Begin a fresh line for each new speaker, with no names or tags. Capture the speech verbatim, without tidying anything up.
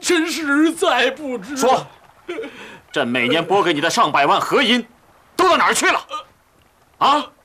臣实在不知。
说，朕每年拨给你的上百万河银，都到哪儿去了？啊？